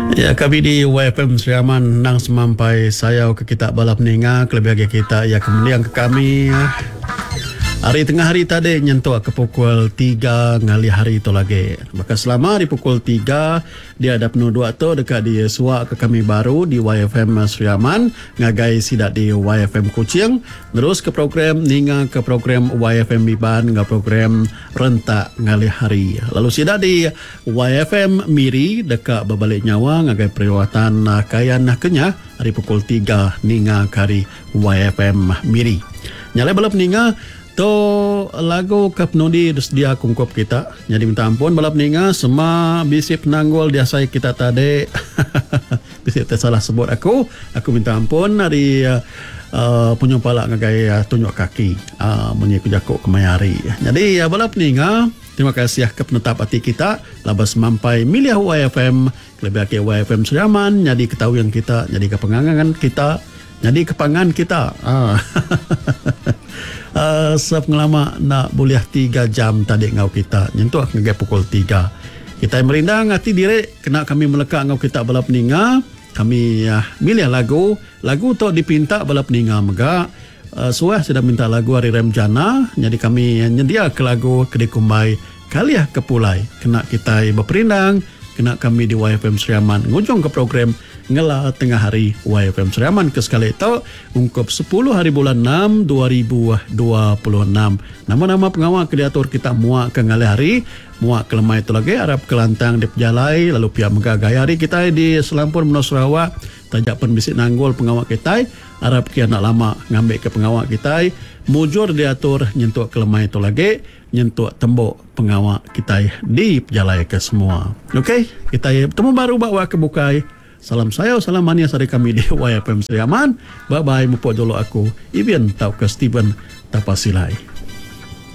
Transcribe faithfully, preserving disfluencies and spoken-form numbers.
Ya, kami di Y F M Seriaman nang semampai saya ke kita balap ninga kelebih kita ya kemudian ke kami hari tengah hari tadi nyentuh ke pukul tiga ngali hari itu lagi. Maka selama di pukul tiga dia ada penuh dua tu dekat di suak ke kami baru di Y F M Seriaman ngagai sidak di Y F M Kuching terus ke program ninga ke program Y F M Biban ke program rentak ngali hari. Lalu sidak di Y F M Miri dekat berbalik nyawa ngagai perawatan kayan kenyah hari pukul tiga ninga kari Y F M Miri. Nyalai balap ninga to lagu kapnodi dia kungkop kita. Jadi minta ampun balap ninga semua bisi penanggul dia saya kita tadi. Bisi tersalah sebut aku. Aku minta ampun dari uh, uh, punya palak ngagai uh, tunjuk kaki uh, menyiku jakuk kemayari. Jadi uh, balap ninga terima kasih ke penetap hati kita labas mampai milih Y F M lebih ke Y F M Seriaman jadi ketahuan kita jadi kepengangan kita jadi kepangan kita. Ah. Uh, Sepengalaman nak boleh tiga jam tadi ngau kita nyentuh ngagai pukul tiga kita merindang hati diri kena kami melekat ngau kita balap ninga kami uh, milih lagu lagu tu dipinta balap ninga mega uh, suah sudah minta lagu hari remjana jadi kami nyedia ke lagu kedai kumbai kaliah kepulai kena kita berperindang kena kami di Y F M Seriaman ngujung ke program ngela tengah hari Y F M Seriaman ke sekali itu ungkap sepuluh hari bulan enam dua ribu dua puluh enam nama-nama pengawal kreator kita muak ke ngali hari muak ke lemah itu lagi Arab kelantang di pejalai lalu pihak megagai hari kita di Selampur Menos Sarawak tajak penbisik nanggul pengawal kita Arab kian nak lama ngambil ke pengawal kita mujur diatur nyentuh ke lemah itu lagi nyentuh tembok pengawal kita di pejalai ke semua. Okey, kita bertemu baru bawa ke bukai. Salam saya, salam mania dari kami di Y F M Seriaman. Bye bye, mupok dulu aku. Ibian tau ke Steven Tapasilai.